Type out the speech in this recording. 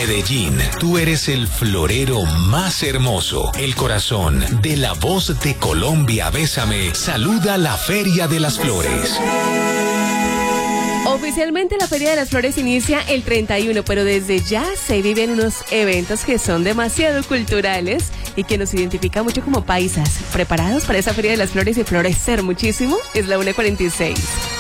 Medellín, tú eres el florero más hermoso. El corazón de La Voz de Colombia, Bésame, saluda la Feria de las Flores. Oficialmente la Feria de las Flores inicia el 31, pero desde ya se viven unos eventos que son demasiado culturales y que nos identifican mucho como paisas. ¿Preparados para esa Feria de las Flores y florecer muchísimo? Es la 1:46.